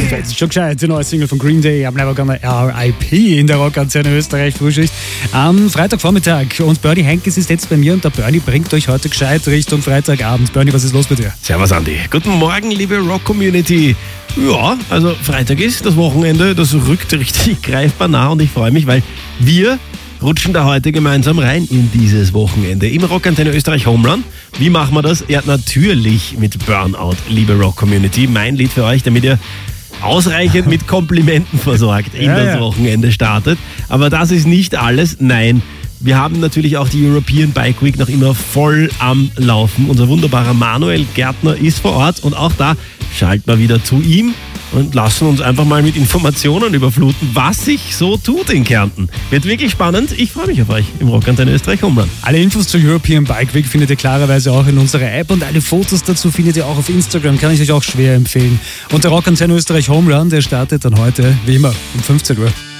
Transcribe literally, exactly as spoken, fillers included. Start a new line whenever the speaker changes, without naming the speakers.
Jetzt schon gescheit, die neue Single von Green Day, I'm Never Gonna R I P in der Rockantenne Österreich Frühschicht. Am Freitagvormittag und Bernie Henkes ist jetzt bei mir und der Bernie bringt euch heute gescheit Richtung Freitagabend. Bernie, was ist los bei dir?
Servus Andi. Guten Morgen, liebe Rock-Community. Ja, also Freitag ist das Wochenende, das rückt richtig greifbar nah und ich freue mich, weil wir rutschen da heute gemeinsam rein in dieses Wochenende im Rockantenne Österreich Homerun. Wie machen wir das? Ja, natürlich mit Burnout, liebe Rock-Community. Mein Lied für euch, damit ihr ausreichend mit Komplimenten versorgt in
ja,
das
ja.
Wochenende startet. Aber das ist nicht alles. Nein, wir haben natürlich auch die European Bike Week noch immer voll am Laufen. Unser wunderbarer Manuel Gärtner ist vor Ort und auch da schalten wir wieder zu ihm und lassen uns einfach mal mit Informationen überfluten, was sich so tut in Kärnten. Wird wirklich spannend. Ich freue mich auf euch im Rockantenne Österreich Homerun.
Alle Infos zur European Bike Week findet ihr klarerweise auch in unserer App und alle Fotos dazu findet ihr auch auf Instagram. Kann ich euch auch schwer empfehlen. Und der Rockantenne Österreich Homerun, der startet dann heute, wie immer, um fünfzehn Uhr.